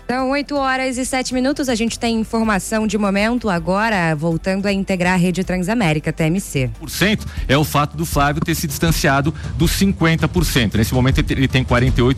São 8h07. A gente tem informação de momento agora, voltando a integrar a rede Transamérica, TMC. É o fato do Flávio ter se distanciado dos 50%. Nesse momento ele tem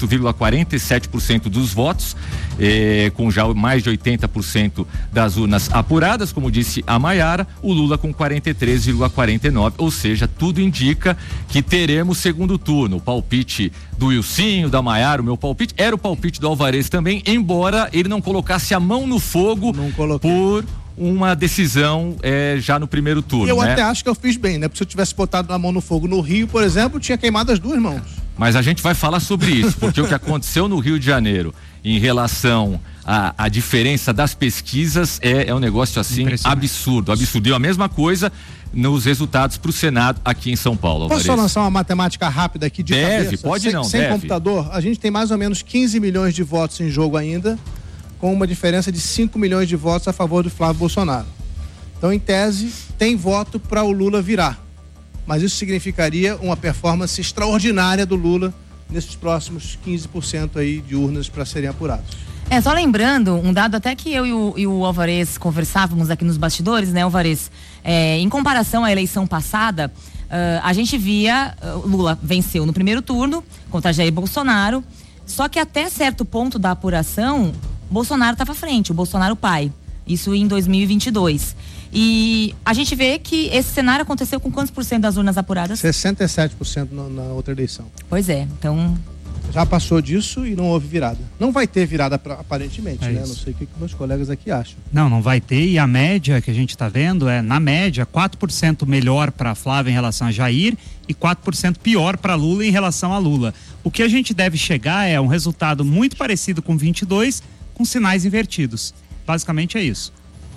48,47% dos votos, com já mais de 80% das urnas apuradas, como disse a Maiara, o Lula com 43,49%, ou seja, tudo indica que teremos segundo turno. O palpite do Wilsinho, da Maiara, o meu palpite, era o palpite do Alvarez também, embora ele não colocasse a mão no fogo por uma decisão já no primeiro turno. Eu até acho que eu fiz bem, né? Porque se eu tivesse botado a mão no fogo no Rio, por exemplo, tinha queimado as duas mãos. Mas a gente vai falar sobre isso, porque o que aconteceu no Rio de Janeiro em relação à diferença das pesquisas é um negócio assim absurdo. E a mesma coisa nos resultados para o Senado aqui em São Paulo. Posso só lançar uma matemática rápida aqui de cabeça? Pode não, sem computador, a gente tem mais ou menos 15 milhões de votos em jogo ainda, com uma diferença de 5 milhões de votos a favor do Flávio Bolsonaro. Então, em tese, tem voto para o Lula virar. Mas isso significaria uma performance extraordinária do Lula nesses próximos 15% aí de urnas para serem apurados. Só lembrando, um dado até que eu e o Alvarez conversávamos aqui nos bastidores, né, Alvarez? Em comparação à eleição passada, a gente via Lula venceu no primeiro turno contra Jair Bolsonaro, só que até certo ponto da apuração, Bolsonaro estava à frente, o Bolsonaro pai. Isso em 2022. E a gente vê que esse cenário aconteceu com quantos % das urnas apuradas? 67% na outra eleição. Pois é, então... Já passou disso e não houve virada. Não vai ter virada aparentemente, né? Isso. Não sei o que meus colegas aqui acham. Não vai ter, e a média que a gente está vendo na média, 4% melhor para Flávio em relação a Jair e 4% pior para Lula em relação a Lula. O que a gente deve chegar é um resultado muito parecido com 22, com sinais invertidos. Basicamente é isso.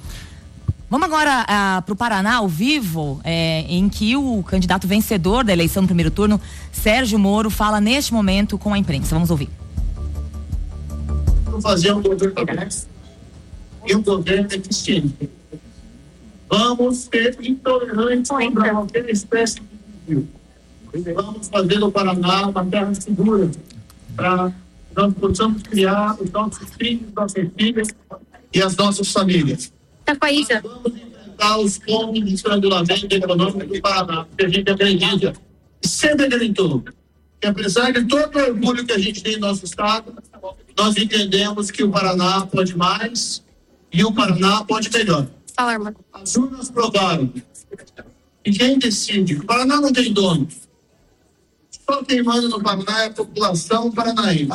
Vamos agora para o Paraná, ao vivo, em que o candidato vencedor da eleição no primeiro turno, Sérgio Moro, fala neste momento com a imprensa. Vamos ouvir. Vamos fazer um governo e um governo eficiente. Vamos ser intolerantes contra qualquer espécie de desvio. Vamos fazer do Paraná uma terra segura para nós possamos criar os nossos filhos, nossas filhas e as nossas famílias. Vamos enfrentar os pontos de estrangulamento econômico do Paraná, porque a gente acredita, e sempre acreditou, que apesar de todo o orgulho que a gente tem no nosso estado, nós entendemos que o Paraná pode mais e o Paraná pode melhor. As urnas provaram. E quem decide? O Paraná não tem dono. Só quem manda no Paraná é a população paranaense.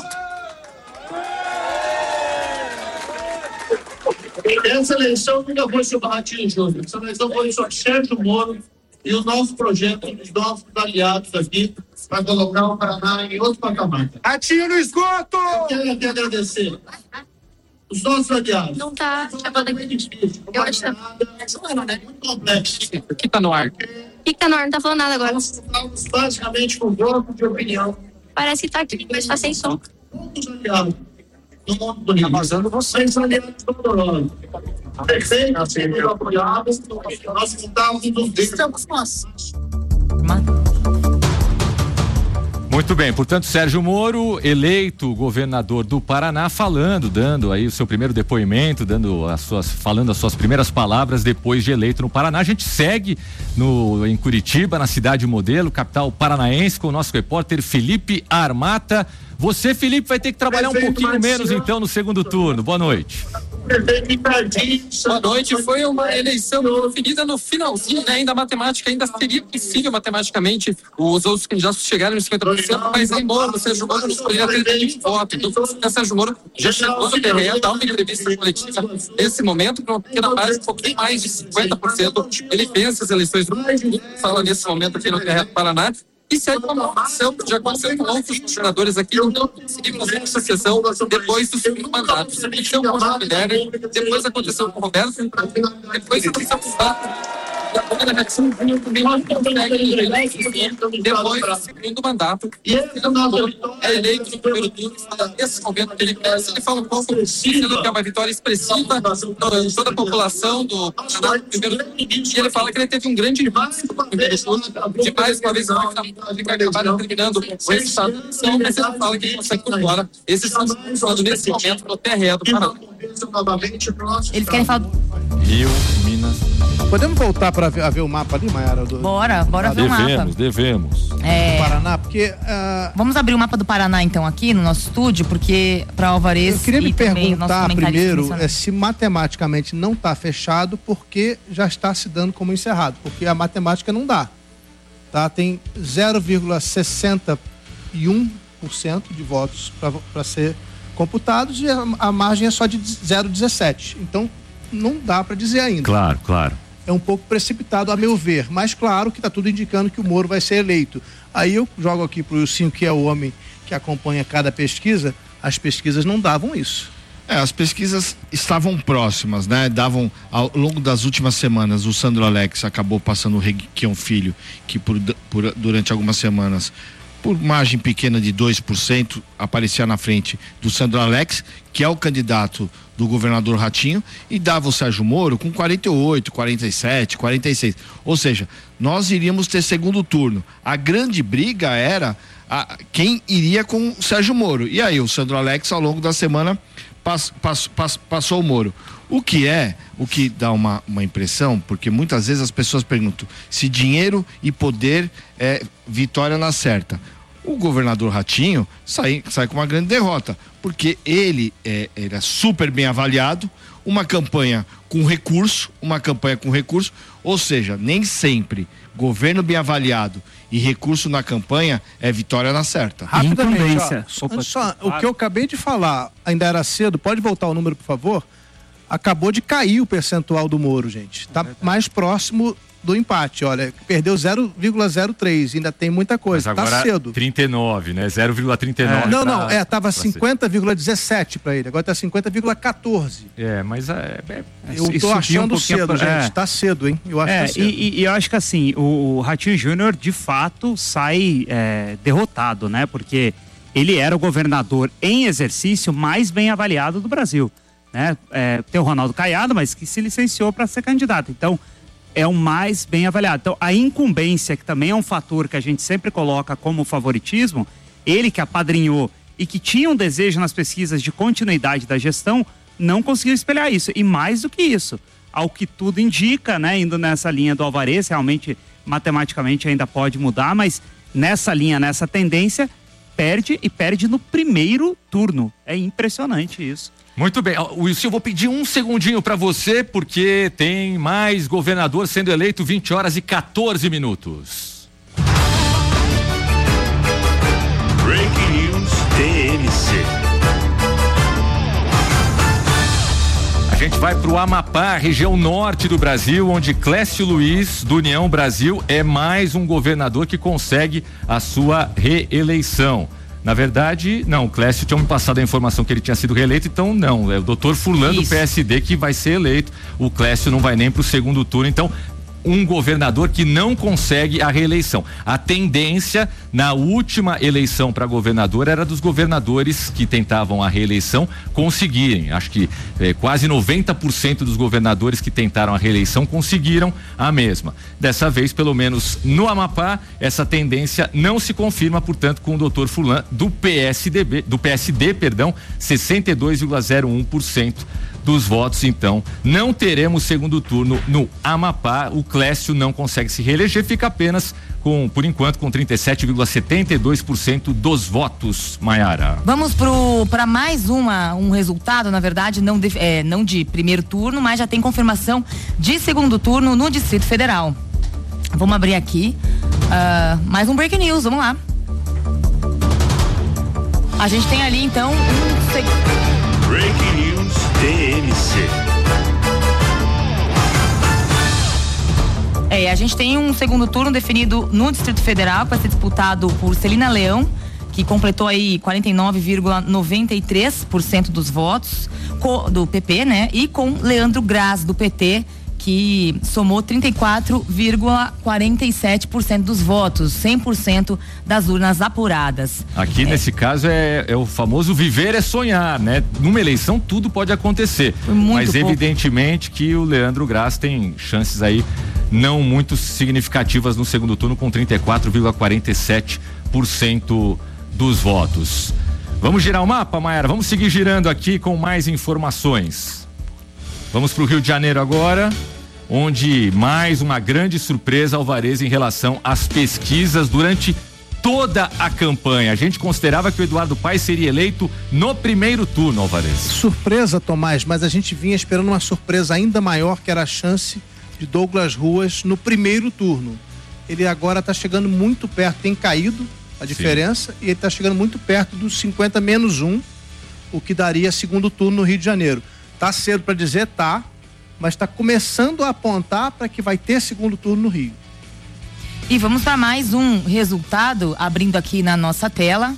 Essa eleição nunca foi sobre Ratinho Júnior. Essa eleição foi sobre Sérgio Moro e o nosso projeto, os nossos aliados aqui, para colocar o Paraná em outro patamar. Ratinho no esgoto! Eu quero aqui agradecer os nossos aliados. Não está chamando aqui. Eu acho que muito complexo. O que está no ar? O que está no ar? Não está falando nada agora. Nós estamos basicamente com voto de opinião. Parece que está aqui, mas está sem som. Muitos aliados. No mundo bonito. Vazando vocês, aliados dolorosos. Perfeito, sendo apoiados, nós estamos nos estamos nós. Muito bem, portanto, Sérgio Moro, eleito governador do Paraná, dando aí o seu primeiro depoimento, falando as suas primeiras palavras depois de eleito no Paraná. A gente segue em Curitiba, na cidade modelo, capital paranaense, com o nosso repórter Felipe Armata. Você, Felipe, vai ter que trabalhar um pouquinho menos então no segundo turno. Boa noite. Boa noite. Foi uma eleição definida no finalzinho, né? Ainda a matemática ainda seria possível matematicamente. Os outros candidatos chegaram nos 50%, mas aí o Sérgio Moro não poderia ter nenhum voto. Então, o Sérgio Moro já chegou no terreno, dá uma entrevista coletiva nesse momento, para uma pequena base, um pouquinho mais de 50%. Ele vence as eleições do Brasil, fala nesse momento aqui no terreno do Paraná. E segue uma ação que já aconteceu com outros governadores aqui, não conseguimos fazer uma sucessão depois do segundo mandato. Isso aconteceu com o João Guilherme, depois aconteceu com o Roberto, depois aconteceu com o Fábio. agora já tinha também uma depois do segundo mandato. E ele é eleito no primeiro turno, nesse momento que ele cresce, ele fala um pouco dizendo que é uma vitória expressiva de toda a população do primeiro turno, e ele fala que ele teve um grande impacto no primeiro turno, de mais uma vez que acabaram terminando o resultado da eleição, mas ele fala que ele consegue por fora. Esses estão falando nesse momento no terreno do Paraná. Eles querem falar. Rio, Minas. Podemos voltar para ver o mapa ali, Mayara? Bora ver o mapa. Devemos. Do Paraná, porque... Vamos abrir o mapa do Paraná, então, aqui no nosso estúdio, porque para Alvarez... Eu queria lhe perguntar primeiro se matematicamente não está fechado, porque já está se dando como encerrado, porque a matemática não dá. Tá? Tem 0,61% de votos para ser computados e a margem é só de 0,17. Então, não dá para dizer ainda. Claro. É um pouco precipitado, a meu ver, mas claro que está tudo indicando que o Moro vai ser eleito. Aí eu jogo aqui para o Wilson, que é o homem que acompanha cada pesquisa, as pesquisas não davam isso. As pesquisas estavam próximas, né? Davam, ao longo das últimas semanas, o Sandro Alex acabou passando o Requião Filho, que durante algumas semanas, por margem pequena de 2%, aparecia na frente do Sandro Alex, que é o candidato do governador Ratinho, e dava o Sérgio Moro com 48, 47, 46. Ou seja, nós iríamos ter segundo turno. A grande briga era quem iria com o Sérgio Moro. E aí o Sandro Alex, ao longo da semana, passou o Moro. O que dá uma impressão, porque muitas vezes as pessoas perguntam se dinheiro e poder é vitória na certa. O governador Ratinho sai com uma grande derrota, porque ele é super bem avaliado, uma campanha com recurso, ou seja, nem sempre governo bem avaliado e recurso na campanha é vitória na certa. Rapidamente, o que eu acabei de falar, ainda era cedo, pode voltar o número, por favor? Acabou de cair o percentual do Moro, gente. Tá mais próximo do empate, olha, perdeu 0,03, ainda tem muita coisa, mas agora tá cedo. 39, né? 0,39. Tava 50,17 para ele, agora tá 50,14. Mas eu tô achando cedo, gente, tá cedo, hein? Eu acho que tá cedo. E eu acho que assim, o Ratinho Júnior de fato sai derrotado, né? Porque ele era o governador em exercício mais bem avaliado do Brasil, né? Tem o Ronaldo Caiado, mas que se licenciou para ser candidato, então é o mais bem avaliado. Então, a incumbência, que também é um fator que a gente sempre coloca como favoritismo, ele que apadrinhou e que tinha um desejo nas pesquisas de continuidade da gestão, não conseguiu espelhar isso. E mais do que isso, ao que tudo indica, né, indo nessa linha do Alvarez, realmente, matematicamente ainda pode mudar, mas nessa linha, nessa tendência, perde no primeiro turno. É impressionante isso. Muito bem, Wilson, eu vou pedir um segundinho para você, porque tem mais governador sendo eleito, 20 horas e 14 minutos. Breaking News TMC. A gente vai para o Amapá, região norte do Brasil, onde Clécio Luiz, do União Brasil, é mais um governador que consegue a sua reeleição. Na verdade, não, o Clécio tinha me passado a informação que ele tinha sido reeleito, então não, é o doutor Furlan do PSD que vai ser eleito, o Clécio não vai nem para o segundo turno, então um governador que não consegue a reeleição. A tendência na última eleição para governador era dos governadores que tentavam a reeleição conseguirem. Acho que quase 90% dos governadores que tentaram a reeleição conseguiram a mesma. Dessa vez, pelo menos no Amapá, essa tendência não se confirma, portanto, com o doutor Furlan do PSD, 62,01% dos votos. Então, não teremos segundo turno no Amapá. O Clécio não consegue se reeleger, fica apenas por enquanto, com 37,72% dos votos, Mayara. Vamos para mais um resultado, na verdade, não de primeiro turno, mas já tem confirmação de segundo turno no Distrito Federal. Vamos abrir aqui mais um Breaking News, vamos lá. A gente tem ali, então, Breaking News TMC. A gente tem um segundo turno definido no Distrito Federal, para ser disputado por Celina Leão, que completou aí 49,93% dos votos do PP, né? E com Leandro Graz, do PT, que somou 34,47% dos votos, 100% das urnas apuradas. Aqui nesse caso é o famoso viver é sonhar, né? Numa eleição tudo pode acontecer, mas pouco. Evidentemente que o Leandro Graça tem chances aí não muito significativas no segundo turno, com 34,47% dos votos. Vamos girar o mapa, Mayara? Vamos seguir girando aqui com mais informações. Vamos para o Rio de Janeiro agora, onde mais uma grande surpresa, Alvarez, em relação às pesquisas durante toda a campanha. A gente considerava que o Eduardo Paes seria eleito no primeiro turno, Alvarez. Surpresa, Tomás, mas a gente vinha esperando uma surpresa ainda maior, que era a chance de Douglas Ruas no primeiro turno. Ele agora está chegando muito perto, tem caído a diferença, e ele está chegando muito perto dos 50-1, o que daria segundo turno no Rio de Janeiro. Tá cedo para dizer, mas está começando a apontar para que vai ter segundo turno no Rio. E vamos para mais um resultado, abrindo aqui na nossa tela.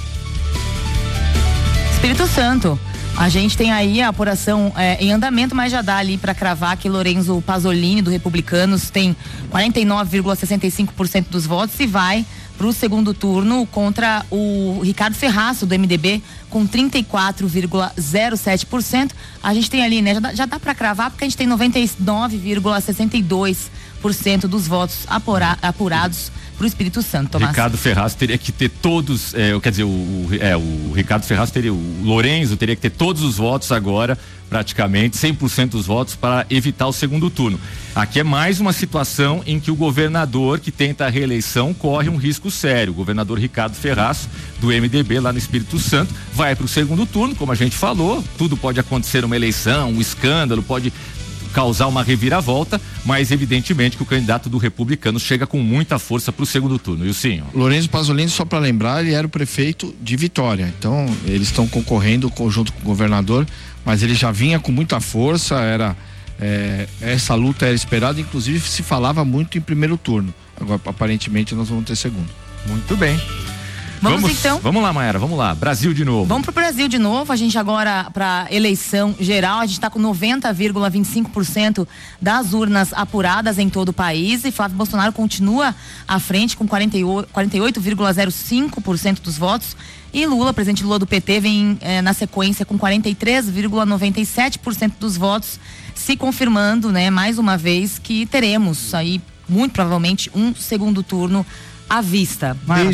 Espírito Santo. A gente tem aí a apuração em andamento, mas já dá ali para cravar que Lorenzo Pasolini, do Republicanos, tem 49,65% dos votos e vai para o segundo turno contra o Ricardo Ferraço, do MDB, com 34,07%. A gente tem ali, né? Já dá para cravar, porque a gente tem 99,62% dos votos apurados para o Espírito Santo, Tomás. Ricardo Ferraz teria que ter todos, o Ricardo Ferraz teria, o Lorenzo teria que ter todos os votos agora, praticamente 100% dos votos, para evitar o segundo turno. Aqui é mais uma situação em que o governador que tenta a reeleição corre um risco sério. O governador Ricardo Ferraz, do MDB lá no Espírito Santo, vai para o segundo turno, como a gente falou, tudo pode acontecer numa eleição, um escândalo, pode causar uma reviravolta, mas evidentemente que o candidato do Republicano chega com muita força para o segundo turno. E o senhor? Lorenzo Pasolini, só para lembrar, ele era o prefeito de Vitória, então eles estão concorrendo junto com o governador, mas ele já vinha com muita força, essa luta era esperada, inclusive se falava muito em primeiro turno. Agora aparentemente nós vamos ter segundo. Muito bem. Vamos então? Vamos lá, Mayara, vamos lá. Brasil de novo. Vamos pro Brasil de novo. A gente agora, para eleição geral, a gente está com 90,25% das urnas apuradas em todo o país, e Flávio Bolsonaro continua à frente com 48,05% dos votos. E Lula, presidente Lula do PT, vem na sequência com 43,97% dos votos, se confirmando, né, mais uma vez que teremos aí, muito provavelmente, um segundo turno à vista.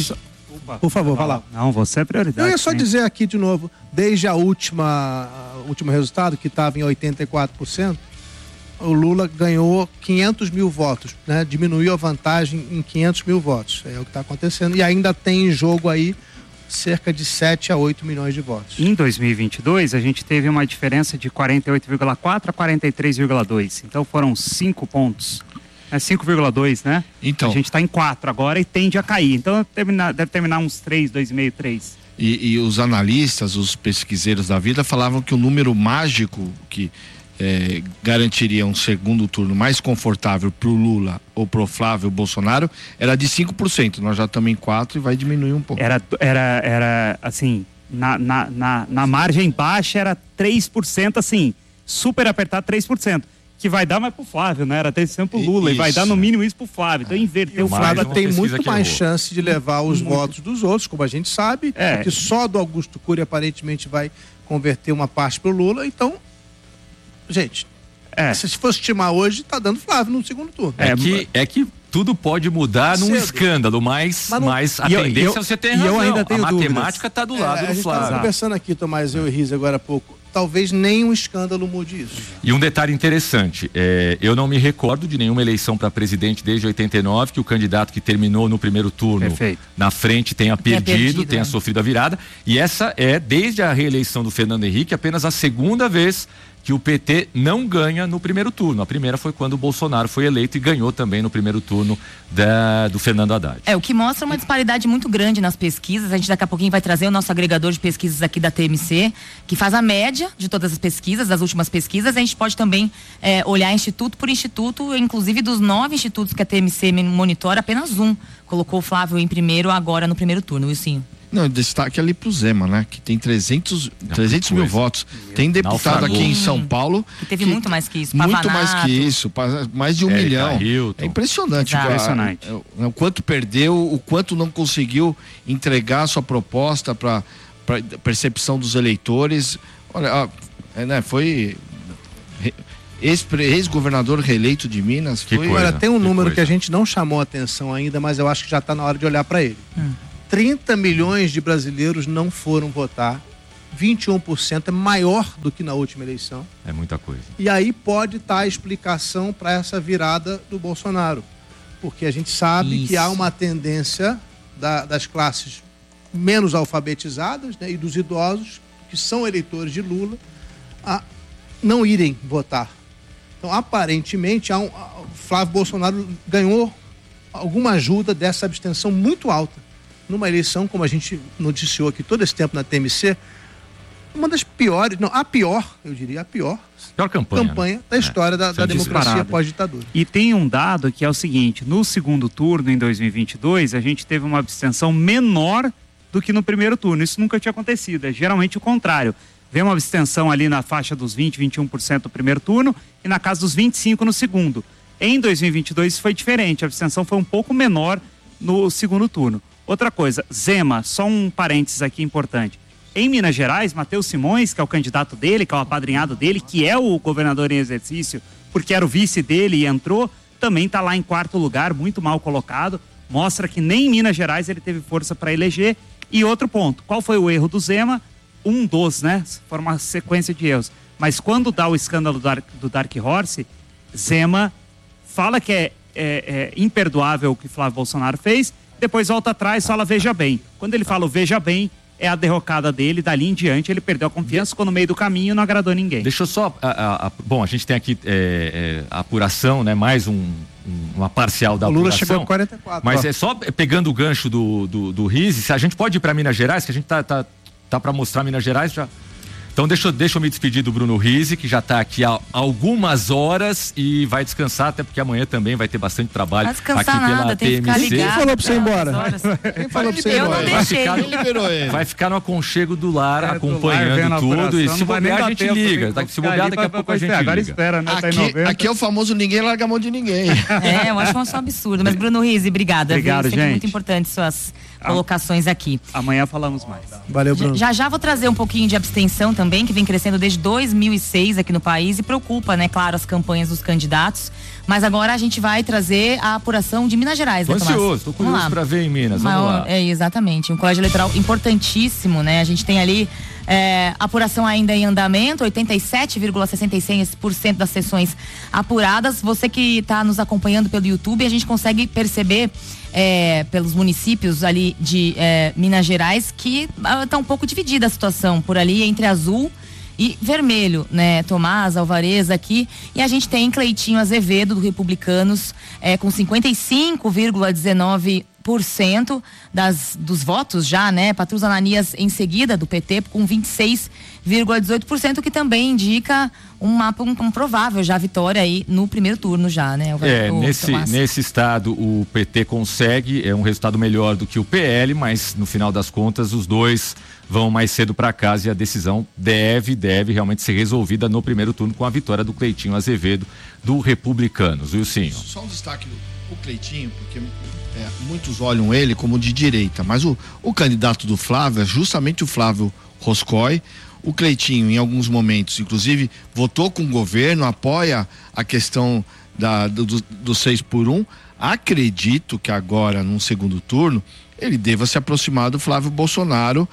Por favor, vai lá. Não, você é prioridade. Eu ia só dizer aqui de novo, desde o último resultado, que estava em 84%, o Lula ganhou 500 mil votos, né? Diminuiu a vantagem em 500 mil votos. É o que está acontecendo. E ainda tem em jogo aí cerca de 7 a 8 milhões de votos. Em 2022, a gente teve uma diferença de 48,4 a 43,2. Então foram 5 pontos. É 5,2, né? Então. A gente está em 4 agora e tende a cair. Então deve terminar uns 3, 2,5, 3. E os analistas, os pesquiseiros da vida falavam que o número mágico que garantiria um segundo turno mais confortável para o Lula ou para o Flávio Bolsonaro era de 5%. Nós já estamos em 4% e vai diminuir um pouco. Era assim, na margem baixa era 3%, assim, super apertado 3%. Que vai dar mais pro Flávio, né? Era até sempre pro Lula, e vai dar no mínimo isso pro Flávio. Então inverteu. O Flávio tem muito mais chance de levar os votos dos outros, como a gente sabe, que só do Augusto Cury aparentemente vai converter uma parte pro Lula. Então, gente, se fosse estimar hoje, tá dando Flávio no segundo turno. É que tudo pode mudar num escândalo, mas a tendência você tem razão. Eu ainda tenho a matemática está do lado do Flávio. A gente estava conversando aqui, Tomás, eu e Riz agora há pouco. Talvez nenhum escândalo mude isso. E um detalhe interessante, eu não me recordo de nenhuma eleição para presidente desde 89 que o candidato que terminou no primeiro turno na frente tenha perdido, tenha sofrido a virada. E essa é, desde a reeleição do Fernando Henrique, apenas a segunda vez que o PT não ganha no primeiro turno. A primeira foi quando o Bolsonaro foi eleito e ganhou também no primeiro turno do Fernando Haddad. O que mostra uma disparidade muito grande nas pesquisas. A gente daqui a pouquinho vai trazer o nosso agregador de pesquisas aqui da TMC, que faz a média de todas as pesquisas, das últimas pesquisas. A gente pode também olhar instituto por instituto, inclusive dos 9 institutos que a TMC monitora, apenas um colocou o Flávio em primeiro agora no primeiro turno, Wilson. Não, destaque ali pro Zema, né? Que tem 300 mil votos. Tem deputado aqui em São Paulo que teve muito mais que isso. Muito mais que isso, mais de 1 milhão. Hilton. É impressionante. O quanto perdeu, o quanto não conseguiu entregar a sua proposta para percepção dos eleitores. Olha, né, foi ex-governador reeleito de Minas. Olha, tem um número que a gente não chamou a atenção ainda, mas eu acho que já está na hora de olhar para ele. 30 milhões de brasileiros não foram votar. 21% é maior do que na última eleição. É muita coisa. E aí pode estar a explicação para essa virada do Bolsonaro. Porque a gente sabe que há uma tendência das classes menos alfabetizadas, né, e dos idosos, que são eleitores de Lula, a não irem votar. Então, aparentemente, Flávio Bolsonaro ganhou alguma ajuda dessa abstenção muito alta. Numa eleição, como a gente noticiou aqui todo esse tempo na TMC, uma das piores, não, a pior campanha da história da democracia pós-ditadura. E tem um dado que é o seguinte: no segundo turno, em 2022, a gente teve uma abstenção menor do que no primeiro turno. Isso nunca tinha acontecido, é geralmente o contrário. Vem uma abstenção ali na faixa dos 20, 21% no primeiro turno e na casa dos 25% no segundo. Em 2022 isso foi diferente, a abstenção foi um pouco menor no segundo turno. Outra coisa, Zema, só um parênteses aqui importante. Em Minas Gerais, Matheus Simões, que é o candidato dele, que é o apadrinhado dele, que é o governador em exercício, porque era o vice dele e entrou, também está lá em 4º lugar, muito mal colocado. Mostra que nem em Minas Gerais ele teve força para eleger. E outro ponto, qual foi o erro do Zema? Né? Foi uma sequência de erros. Mas quando dá o escândalo do Dark Horse, Zema fala que é imperdoável o que Flávio Bolsonaro fez, depois volta atrás e fala veja bem. Quando ele fala veja bem, é a derrocada dele, dali em diante ele perdeu a confiança, ficou no meio do caminho e não agradou ninguém. Deixa eu só, bom, a gente tem aqui a apuração, né, mais uma parcial da apuração. O Lula chegou a 44. Mas é só pegando o gancho do Rizzi, se a gente pode ir para Minas Gerais, que a gente tá para mostrar Minas Gerais já. Então deixa eu me despedir do Bruno Rizzi, que já está aqui há algumas horas e vai descansar, até porque amanhã também vai ter bastante trabalho aqui pela TMC. Quem falou para você ir embora? Quem falou para você ir embora? Vai ficar no aconchego do lar, acompanhando tudo, e se bobear a gente liga. Se bobear daqui a pouco a gente liga. Agora espera, né? Aqui é o famoso ninguém larga a mão de ninguém. Eu acho um absurdo. Mas Bruno Rizzi, obrigada. Obrigado, gente. Muito importante suas colocações aqui. Amanhã falamos mais. Valeu, Bruno. Já vou trazer um pouquinho de abstenção também, que vem crescendo desde 2006 aqui no país e preocupa, né, claro, as campanhas dos candidatos. Mas agora a gente vai trazer a apuração de Minas Gerais, né, Tomás? Tô curioso para ver em Minas, vamos lá. Exatamente, um colégio eleitoral importantíssimo, né? A gente tem ali apuração ainda em andamento, 87,66% das sessões apuradas. Você que está nos acompanhando pelo YouTube, a gente consegue perceber pelos municípios ali de Minas Gerais que está um pouco dividida a situação por ali entre azul e vermelho, né? Tomás, Alvarez aqui, e a gente tem Cleitinho Azevedo do Republicanos com 55,19% dos votos já, né? Patrus Ananias em seguida do PT com 26,18%, que também indica um provável já vitória aí no primeiro turno já, né? Nesse estado o PT consegue um resultado melhor do que o PL, mas no final das contas os dois vão mais cedo para casa e a decisão deve realmente ser resolvida no primeiro turno com a vitória do Cleitinho Azevedo do Republicanos, Wilsinho. Só um destaque do Cleitinho, porque muitos olham ele como de direita, mas o candidato do Flávio é justamente o Flávio Roscoe. O Cleitinho, em alguns momentos, inclusive, votou com o governo, apoia a questão do 6x1. Acredito que agora, num segundo turno, ele deva se aproximar do Flávio Bolsonaro.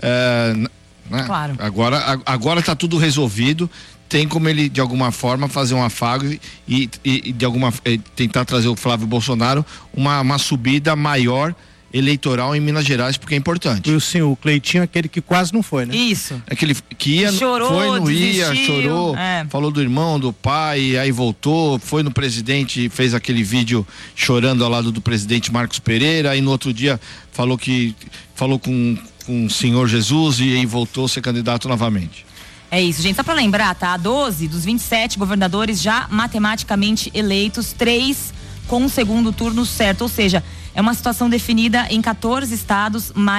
Né? Claro. Agora está tudo resolvido. Tem como ele, de alguma forma, fazer um afago e tentar trazer o Flávio Bolsonaro uma subida maior eleitoral em Minas Gerais, porque é importante. Sim, o Cleitinho é aquele que quase não foi, né? Isso. Aquele que ia, chorou, foi, não desistiu, ia, chorou, falou do irmão, do pai, aí voltou, foi no presidente, fez aquele vídeo chorando ao lado do presidente Marcos Pereira, aí no outro dia falou com o Senhor Jesus e aí voltou a ser candidato novamente. É isso, gente. Só para lembrar, tá? 12 dos 27 governadores já matematicamente eleitos, 3 com o segundo turno certo, ou seja, é uma situação definida em 14 estados, mais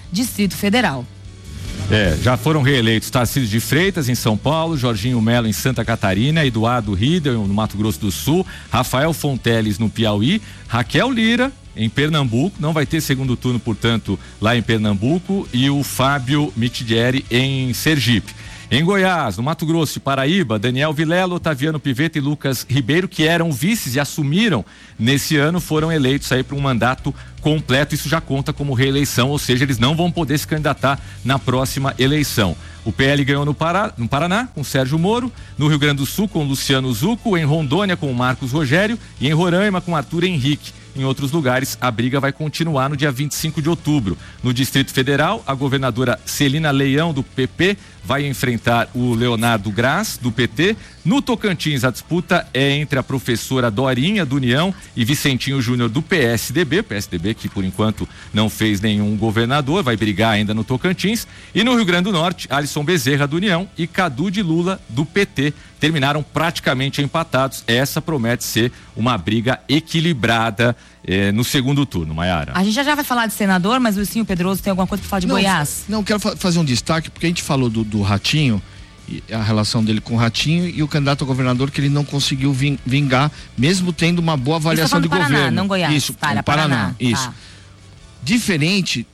Distrito Federal. Já foram reeleitos Tarcísio de Freitas em São Paulo, Jorginho Melo em Santa Catarina, Eduardo Riedel no Mato Grosso do Sul, Rafael Fonteles no Piauí, Raquel Lira em Pernambuco, não vai ter segundo turno, portanto, lá em Pernambuco, e o Fábio Mitidieri em Sergipe. Em Goiás, no Mato Grosso e Paraíba, Daniel Vilela, Otaviano Pivetta e Lucas Ribeiro, que eram vices e assumiram nesse ano, foram eleitos aí para um mandato completo. Isso já conta como reeleição, ou seja, eles não vão poder se candidatar na próxima eleição. O PL ganhou no Paraná, com Sérgio Moro, no Rio Grande do Sul, com Luciano Zucco, em Rondônia, com Marcos Rogério e em Roraima, com Arthur Henrique. Em outros lugares, a briga vai continuar no dia 25 de outubro. No Distrito Federal, a governadora Celina Leão, do PP, vai enfrentar o Leonardo Graz, do PT. No Tocantins, a disputa é entre a professora Dorinha, do União, e Vicentinho Júnior, do PSDB. PSDB que, por enquanto, não fez nenhum governador, vai brigar ainda no Tocantins. E no Rio Grande do Norte, Alisson Bezerra, do União, e Cadu de Lula, do PT. Terminaram praticamente empatados. Essa promete ser uma briga equilibrada no segundo turno, Maiara. A gente já vai falar de senador, mas o Lucinho Pedroso tem alguma coisa para falar de Goiás? Não, quero fazer um destaque, porque a gente falou do Ratinho, e a relação dele com o Ratinho, e o candidato a governador que ele não conseguiu vingar, mesmo tendo uma boa avaliação de Paraná, governo. Não Goiás. Isso, Paraná. Isso. Tá. Diferente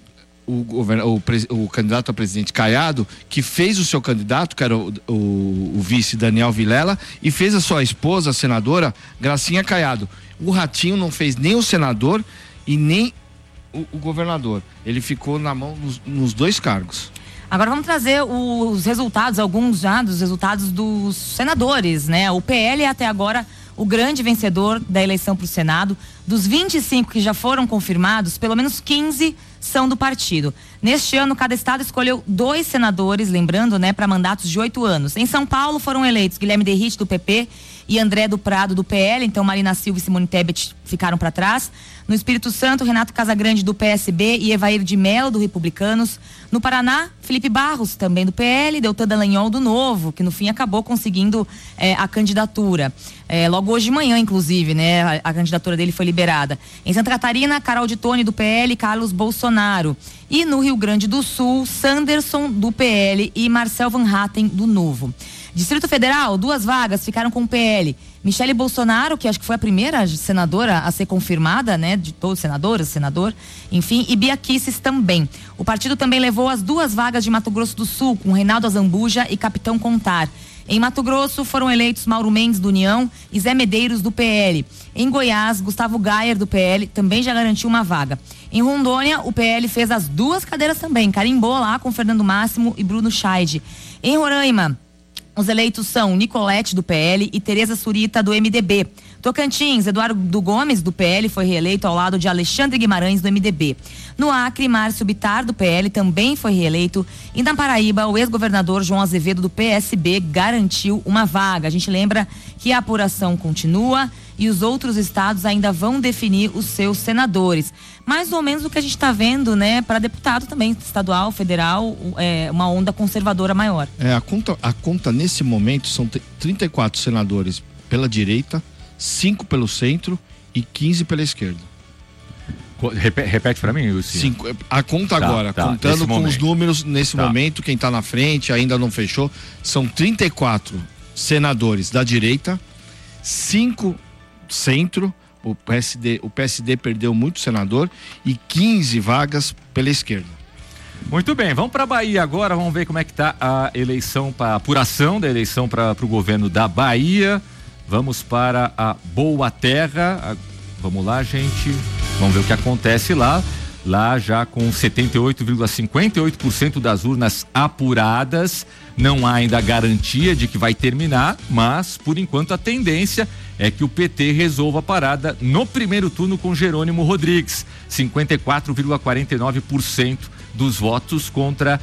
o candidato a presidente Caiado, que fez o seu candidato, que era o vice Daniel Vilela, e fez a sua esposa, a senadora Gracinha Caiado. O Ratinho não fez nem o senador e nem o governador. Ele ficou na mão nos dois cargos. Agora vamos trazer os resultados, alguns já dos resultados dos senadores, né? O PL é até agora o grande vencedor da eleição para o Senado. Dos 25 que já foram confirmados, pelo menos 15 são do partido. Neste ano, cada estado escolheu 2 senadores, lembrando, né, para mandatos de 8 anos. Em São Paulo foram eleitos Guilherme Derrite, do PP, e André do Prado, do PL, então Marina Silva e Simone Tebet ficaram para trás. No Espírito Santo, Renato Casagrande, do PSB, e Evair de Mello, do Republicanos. No Paraná, Felipe Barros, também do PL, Deltan Dallagnol, do Novo, que no fim acabou conseguindo a candidatura. Logo hoje de manhã, inclusive, né, a candidatura dele foi liberada. Em Santa Catarina, Carol de Tone, do PL, Carlos Bolsonaro. E no Rio Grande do Sul, Sanderson, do PL, e Marcel Van Hatten, do Novo. Distrito Federal, 2 vagas ficaram com o PL. Michele Bolsonaro, que acho que foi a primeira senadora a ser confirmada, né? De todos senador, enfim, e Bia Kicis também. O partido também levou as 2 vagas de Mato Grosso do Sul, com Reinaldo Azambuja e Capitão Contar. Em Mato Grosso foram eleitos Mauro Mendes, do União, e Zé Medeiros, do PL. Em Goiás, Gustavo Gayer, do PL, também já garantiu uma vaga. Em Rondônia, o PL fez as 2 cadeiras também, carimbou lá com Fernando Máximo e Bruno Scheide. Em Roraima, os eleitos são Nicolete, do PL, e Tereza Surita, do MDB. Tocantins, Eduardo Gomes, do PL, foi reeleito ao lado de Alexandre Guimarães, do MDB. No Acre, Márcio Bittar, do PL, também foi reeleito. E na Paraíba, o ex-governador João Azevedo, do PSB, garantiu uma vaga. A gente lembra que a apuração continua e os outros estados ainda vão definir os seus senadores. Mais ou menos o que a gente está vendo, né, para deputado também, estadual, federal, uma onda conservadora maior. A conta nesse momento são 34 senadores pela direita, 5 pelo centro e 15 pela esquerda. Repete para mim, Luciano. A conta agora, contando com os números nesse momento, quem está na frente ainda não fechou, são 34 senadores da direita, 5 centro, o PSD perdeu muito senador, e 15 vagas pela esquerda. Muito bem, vamos para a Bahia agora, vamos ver como é que tá a eleição, a apuração da eleição para o governo da Bahia. Vamos para a Boa Terra. Vamos lá, gente. Vamos ver o que acontece lá. Lá já com 78,58% das urnas apuradas. Não há ainda garantia de que vai terminar, mas por enquanto a tendência é que o PT resolva a parada no primeiro turno com Jerônimo Rodrigues. 54,49% dos votos contra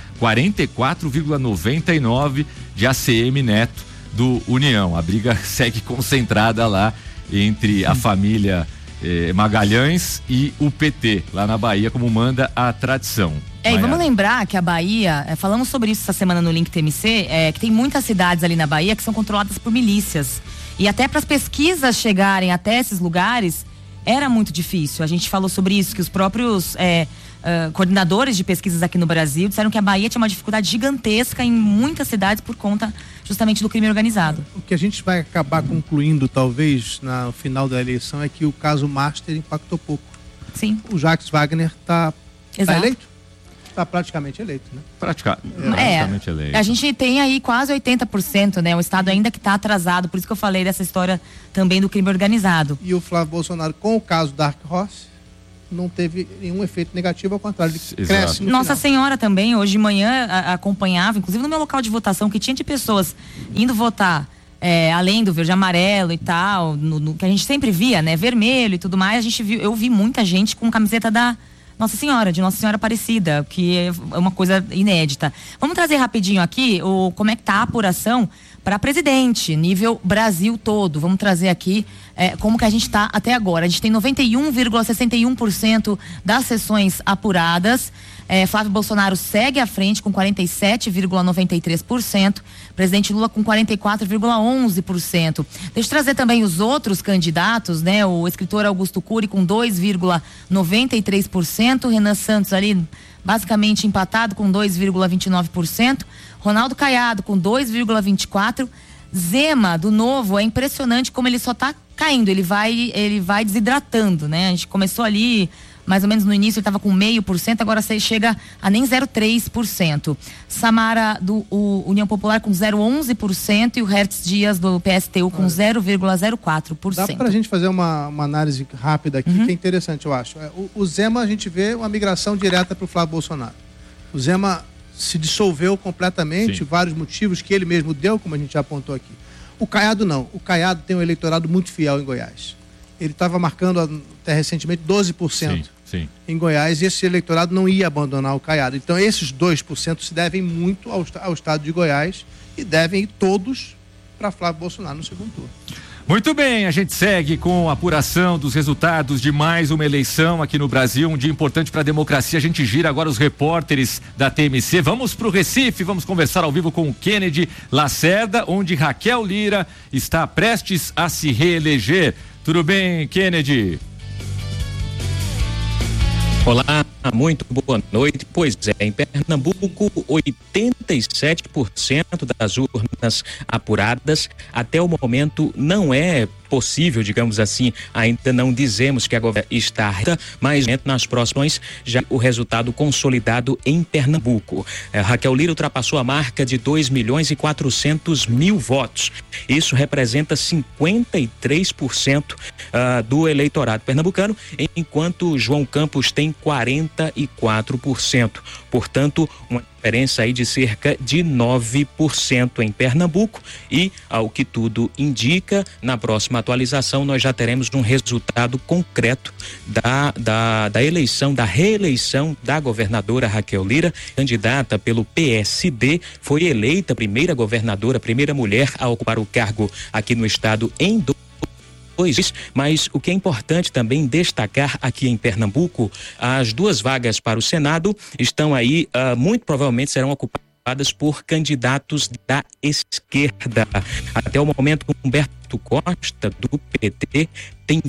44,99% de ACM Neto, do União. A briga segue concentrada lá entre a família Magalhães e o PT, lá na Bahia, como manda a tradição. E vamos lembrar que a Bahia, falamos sobre isso essa semana no Link TMC, que tem muitas cidades ali na Bahia que são controladas por milícias. E até para as pesquisas chegarem até esses lugares, era muito difícil. A gente falou sobre isso, que os próprios coordenadores de pesquisas aqui no Brasil disseram que a Bahia tinha uma dificuldade gigantesca em muitas cidades por conta justamente do crime organizado. O que a gente vai acabar concluindo, talvez, no final da eleição, é que o caso Master impactou pouco. Sim. O Jacques Wagner está eleito? Está praticamente eleito, né? Praticamente eleito. A gente tem aí quase 80%, né? O Estado ainda que está atrasado, por isso que eu falei dessa história também do crime organizado. E o Flávio Bolsonaro, com o caso Dark Horse, não teve nenhum efeito negativo, ao contrário, ele cresce no Nossa final. Senhora também, hoje de manhã acompanhava, inclusive no meu local de votação, que tinha de pessoas indo votar além do verde e amarelo e tal, no que a gente sempre via, né? Vermelho e tudo mais, eu vi muita gente com camiseta da Nossa Senhora, de Nossa Senhora Aparecida, que é uma coisa inédita. Vamos trazer rapidinho aqui como é que tá a apuração para presidente, nível Brasil todo. Vamos trazer aqui como que a gente está até agora. A gente tem 91,61% das sessões apuradas. Flávio Bolsonaro segue à frente com 47,93%. Presidente Lula com 44,11%. Deixa eu trazer também os outros candidatos, né? O escritor Augusto Cury com 2,93%. Renan Santos ali basicamente empatado com 2,29%. Ronaldo Caiado com 2,24%. Zema, do Novo, é impressionante como ele só está caindo, ele vai desidratando, né? A gente começou ali, mais ou menos no início ele estava com 0,5%, agora você chega a nem 0,3%. Samara, do União Popular, com 0,11% e o Hertz Dias, do PSTU, com 0,04%. Dá pra gente fazer uma análise rápida aqui, que é interessante, eu acho. O Zema, a gente vê uma migração direta pro Flávio Bolsonaro. O Zema se dissolveu completamente, vários motivos que ele mesmo deu, como a gente já apontou aqui. O Caiado não. O Caiado tem um eleitorado muito fiel em Goiás. Ele estava marcando até recentemente 12% em Goiás, e esse eleitorado não ia abandonar o Caiado. Então esses 2% se devem muito ao estado de Goiás e devem ir todos para Flávio Bolsonaro no segundo turno. Muito bem, a gente segue com a apuração dos resultados de mais uma eleição aqui no Brasil, um dia importante para a democracia. A gente gira agora os repórteres da TMC. Vamos para o Recife, vamos conversar ao vivo com o Kennedy Lacerda, onde Raquel Lira está prestes a se reeleger. Tudo bem, Kennedy? Olá, muito boa noite. Pois é, em Pernambuco, 87% das urnas apuradas. Até o momento não é possível, digamos assim, ainda não dizemos que a governo está reta, mas nas próximas já o resultado consolidado em Pernambuco. Raquel Lira ultrapassou a marca de 2.400.000 votos. Isso representa 53% do eleitorado pernambucano, enquanto João Campos tem 44%. Portanto, uma diferença aí de cerca de 9% em Pernambuco, e ao que tudo indica, na próxima atualização nós já teremos um resultado concreto da eleição, da reeleição da governadora Raquel Lira, candidata pelo PSD, foi eleita primeira governadora, primeira mulher a ocupar o cargo aqui no estado em mas o que é importante também destacar aqui em Pernambuco, as 2 vagas para o Senado estão aí, muito provavelmente serão ocupadas por candidatos da esquerda. Até o momento, Humberto Costa, do PT, tem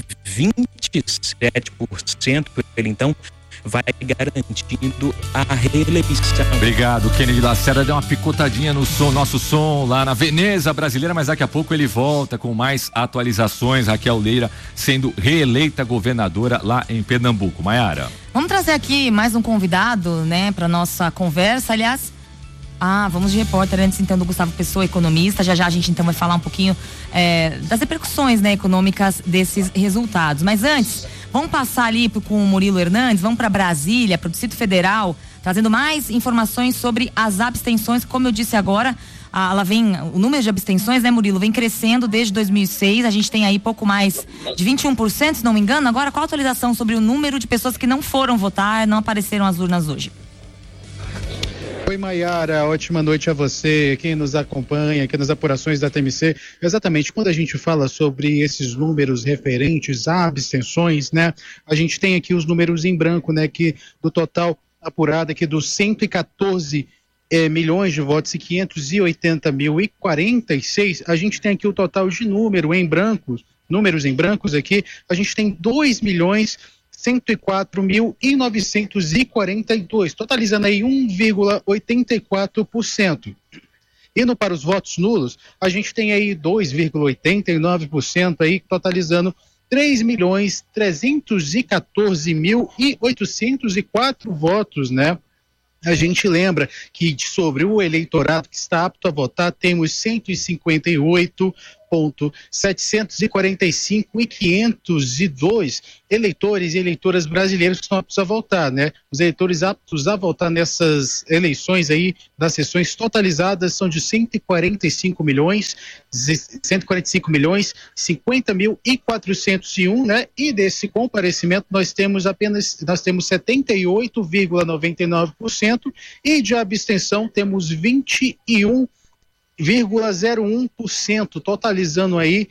27%, ele então vai garantindo a reeleição. Obrigado, Kennedy Lacerda. Deu uma picotadinha no nosso som lá na Veneza brasileira, mas daqui a pouco ele volta com mais atualizações. Raquel Lira sendo reeleita governadora lá em Pernambuco. Maiara. Vamos trazer aqui mais um convidado, né, para nossa conversa. Aliás, vamos de repórter antes então do Gustavo Pessoa, economista. Já a gente então vai falar um pouquinho das repercussões, né, econômicas desses resultados. Mas antes, vamos passar ali com o Murilo Hernandes, vamos para Brasília, para o Distrito Federal, trazendo mais informações sobre as abstenções. Como eu disse agora, o número de abstenções, né, Murilo, vem crescendo desde 2006. A gente tem aí pouco mais de 21%, se não me engano. Agora, qual a atualização sobre o número de pessoas que não foram votar, não apareceram às urnas hoje? Oi, Maiara, ótima noite a você, quem nos acompanha aqui nas apurações da TMC. Exatamente, quando a gente fala sobre esses números referentes a abstenções, né, a gente tem aqui os números em branco, né, que do total apurado aqui dos 114 milhões de votos e 580.046, a gente tem aqui o total de números em brancos aqui, a gente tem 2.700.000 104.942, totalizando aí 1,84%. Indo para os votos nulos, a gente tem aí 2,89% aí, totalizando 3.314.804 votos, né? A gente lembra que sobre o eleitorado que está apto a votar, temos 158.745.502 eleitores e eleitoras brasileiros que estão aptos a votar, né? Os eleitores aptos a votar nessas eleições aí, das sessões totalizadas, são de 145.050.050.401, né? E desse comparecimento nós temos 78,99% e de abstenção temos 21,01%, totalizando aí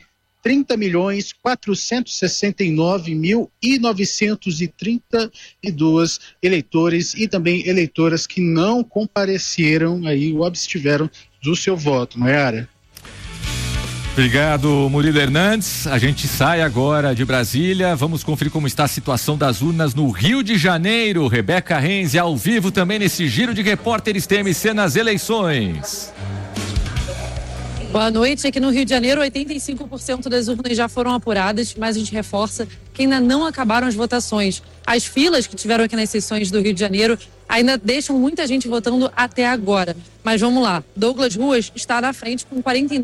30.469.932 eleitores e também eleitoras que não compareceram aí ou abstiveram do seu voto, Maiara. Obrigado, Murilo Hernandes. A gente sai agora de Brasília. Vamos conferir como está a situação das urnas no Rio de Janeiro. Rebeca Renze ao vivo também nesse giro de repórteres TMC nas eleições. Boa noite. Aqui no Rio de Janeiro, 85% das urnas já foram apuradas, mas a gente reforça que ainda não acabaram as votações. As filas que tiveram aqui nas sessões do Rio de Janeiro ainda deixam muita gente votando até agora. Mas vamos lá. Douglas Ruas está na frente com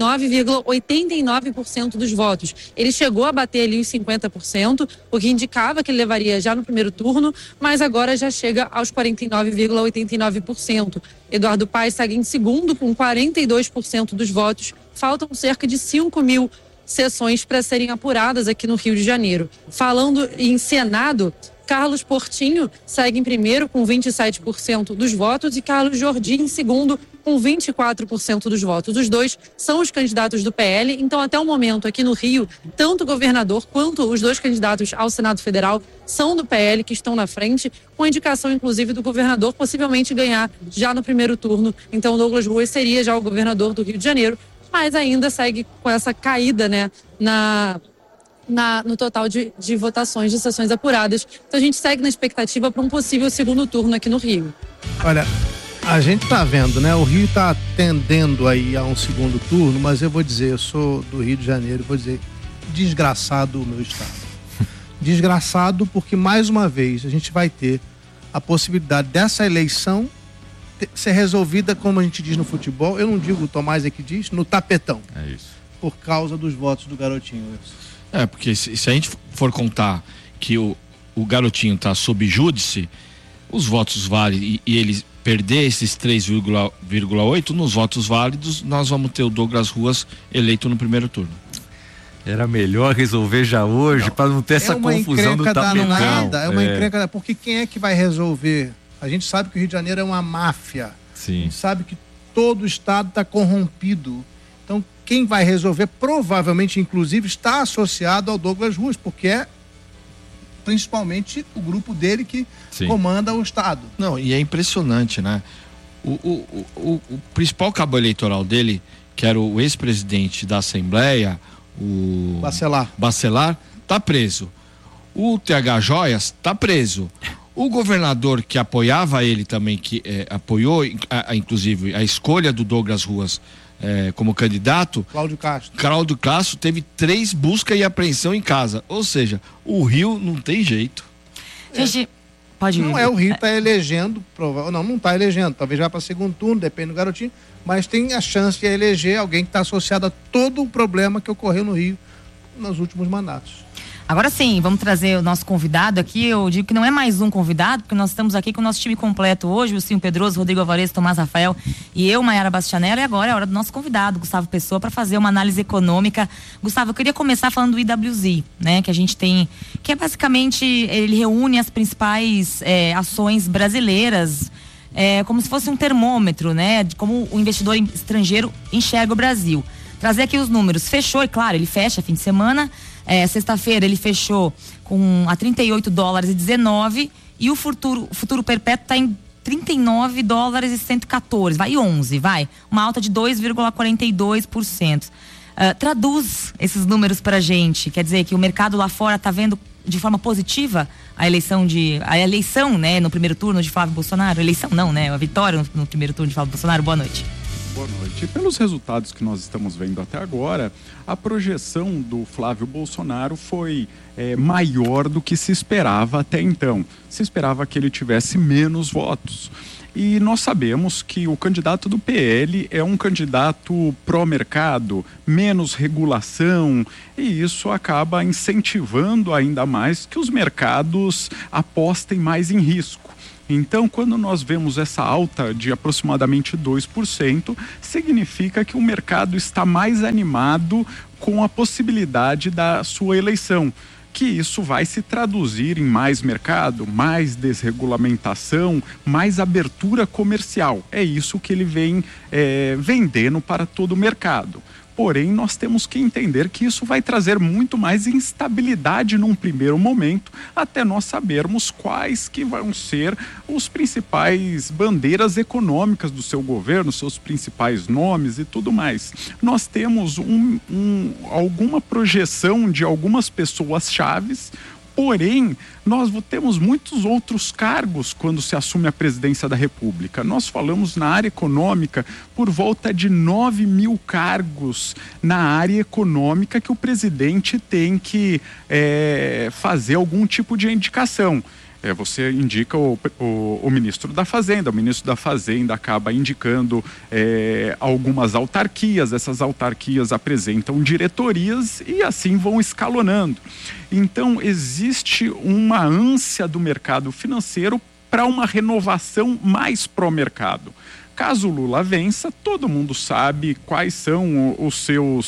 49,89% dos votos. Ele chegou a bater ali os 50%, o que indicava que ele levaria já no primeiro turno, mas agora já chega aos 49,89%. Eduardo Paes segue em segundo com 42% dos votos. Faltam cerca de 5 mil sessões para serem apuradas aqui no Rio de Janeiro. Falando em Senado, Carlos Portinho segue em primeiro com 27% dos votos e Carlos Jordi em segundo com 24% dos votos. Os dois são os candidatos do PL, então até o momento aqui no Rio, tanto o governador quanto os dois candidatos ao Senado Federal são do PL, que estão na frente, com a indicação inclusive do governador possivelmente ganhar já no primeiro turno. Então Douglas Ruas seria já o governador do Rio de Janeiro, mas ainda segue com essa caída, né, no total de votações, de sessões apuradas. Então a gente segue na expectativa para um possível segundo turno aqui no Rio. Olha, a gente tá vendo, né? O Rio tá tendendo aí a um segundo turno, mas eu vou dizer, eu sou do Rio de Janeiro, vou dizer, desgraçado o meu estado. Desgraçado porque, mais uma vez, a gente vai ter a possibilidade dessa eleição ser resolvida, como a gente diz no futebol, eu não digo, o Tomás é que diz, no tapetão. É isso. Por causa dos votos do garotinho. Porque se a gente for contar que o garotinho tá sob júdice, os votos valem e ele perder esses 3,8 nos votos válidos, nós vamos ter o Douglas Ruas eleito no primeiro turno. Era melhor resolver já hoje para não ter essa confusão do tapetão. É uma encrenca, porque quem é que vai resolver? A gente sabe que o Rio de Janeiro é uma máfia. Sim. A gente sabe que todo o estado está corrompido. Então, quem vai resolver, provavelmente, inclusive, está associado ao Douglas Ruas, porque é principalmente o grupo dele que comanda o estado. Não, e é impressionante, né? O principal cabo eleitoral dele, que era o ex-presidente da Assembleia, o Bacelar, tá preso. O TH Joias tá preso. O governador que apoiava ele também, que apoiou inclusive a escolha do Douglas Ruas como candidato, Cláudio Castro, teve 3 buscas e apreensão em casa. Ou seja, o Rio não tem jeito. Gente, pode ir. Não é, o Rio está elegendo, não está elegendo, talvez vá para segundo turno, depende do garotinho, mas tem a chance de eleger alguém que está associado a todo o problema que ocorreu no Rio nos últimos mandatos. Agora sim, vamos trazer o nosso convidado aqui. Eu digo que não é mais um convidado, porque nós estamos aqui com o nosso time completo hoje, o Silvio Pedroso, Rodrigo Alvarez, Tomás Rafael e eu, Maiara Bastianello, e agora é a hora do nosso convidado, Gustavo Pessoa, para fazer uma análise econômica. Gustavo, eu queria começar falando do IWZ, né, que a gente tem, que é basicamente, ele reúne as principais ações brasileiras, como se fosse um termômetro, né, de como o investidor estrangeiro enxerga o Brasil. Trazer aqui os números. Fechou, e claro, ele fecha fim de semana. Sexta-feira ele fechou a $38,19 e o futuro perpétuo está em $39,114, vai 11, uma alta de 2,42%. Traduz esses números pra gente, quer dizer que o mercado lá fora tá vendo de forma positiva a eleição, né, no primeiro turno de Flávio Bolsonaro? Eleição não, né? A vitória no primeiro turno de Flávio Bolsonaro. Boa noite. Boa noite. Pelos resultados que nós estamos vendo até agora, a projeção do Flávio Bolsonaro foi maior do que se esperava até então. Se esperava que ele tivesse menos votos. E nós sabemos que o candidato do PL é um candidato pró-mercado, menos regulação, e isso acaba incentivando ainda mais que os mercados apostem mais em risco. Então, quando nós vemos essa alta de aproximadamente 2%, significa que o mercado está mais animado com a possibilidade da sua eleição. Que isso vai se traduzir em mais mercado, mais desregulamentação, mais abertura comercial. É isso que ele vem vendendo para todo o mercado. Porém, nós temos que entender que isso vai trazer muito mais instabilidade num primeiro momento, até nós sabermos quais que vão ser os principais bandeiras econômicas do seu governo, seus principais nomes e tudo mais. Nós temos alguma projeção de algumas pessoas-chaves, porém, nós temos muitos outros cargos quando se assume a presidência da República. Nós falamos na área econômica por volta de 9 mil cargos na área econômica que o presidente tem que fazer algum tipo de indicação. Você indica o ministro da Fazenda, o ministro da Fazenda acaba indicando algumas autarquias, essas autarquias apresentam diretorias e assim vão escalonando. Então, existe uma ânsia do mercado financeiro para uma renovação mais pró-mercado. Caso Lula vença, todo mundo sabe quais são os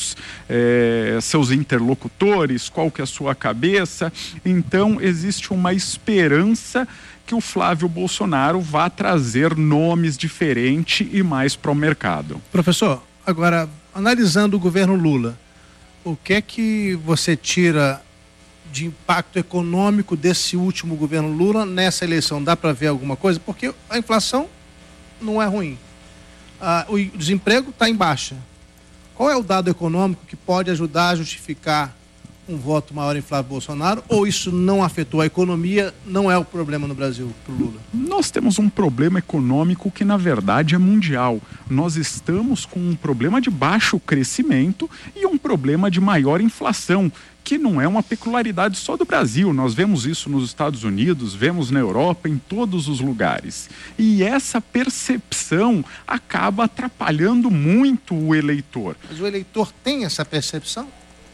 seus interlocutores, qual que é a sua cabeça. Então, existe uma esperança que o Flávio Bolsonaro vá trazer nomes diferentes e mais para o mercado. Professor, agora, analisando o governo Lula, o que é que você tira de impacto econômico desse último governo Lula nessa eleição? Dá para ver alguma coisa? Porque a inflação não é ruim. O desemprego está em baixa. Qual é o dado econômico que pode ajudar a justificar um voto maior em Flávio Bolsonaro? Ou isso não afetou a economia, não é o problema no Brasil para o Lula? Nós temos um problema econômico que na verdade é mundial. Nós estamos com um problema de baixo crescimento e um problema de maior inflação, que não é uma peculiaridade só do Brasil. Nós vemos isso nos Estados Unidos, vemos na Europa, em todos os lugares. E essa percepção acaba atrapalhando muito o eleitor. Mas o eleitor tem essa percepção?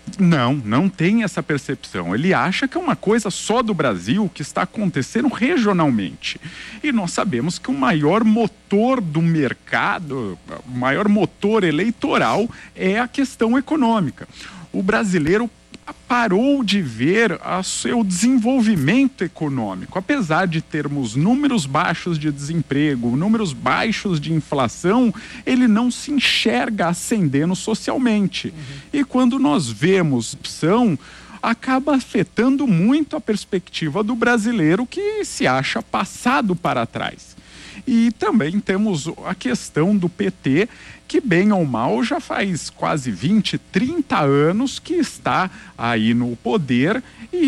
Não tem essa percepção. Ele acha que é uma coisa só do Brasil, que está acontecendo regionalmente. E nós sabemos que o maior motor do mercado, o maior motor eleitoral é a questão econômica. O brasileiro parou de ver o seu desenvolvimento econômico. Apesar de termos números baixos de desemprego, números baixos de inflação, ele não se enxerga ascendendo socialmente. E quando nós vemos opção, acaba afetando muito a perspectiva do brasileiro que se acha passado para trás. E também temos a questão do PT, que bem ou mal já faz quase 20, 30 anos que está aí no poder e